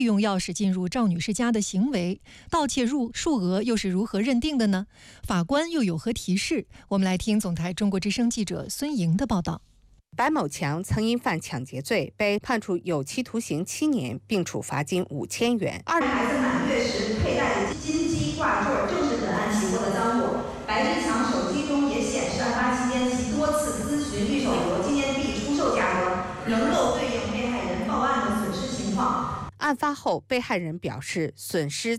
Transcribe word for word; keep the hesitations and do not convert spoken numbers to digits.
用钥匙进入赵女士家的行为，盗窃入数额又是如何认定的呢？法官又有何提示？我们来听总台中国之声记者孙莹的报道。 白某强曾因犯抢劫罪被判处有期徒刑七年，并处罚金五千元。 二孩子满月时佩戴的金鸡挂坠正是本案起获的赃物。白志强手机中也显示，案发期间其多次咨询绿手游纪念币出售价格，能够对应被害人报案的损失情况。 案发后，被害人表示损失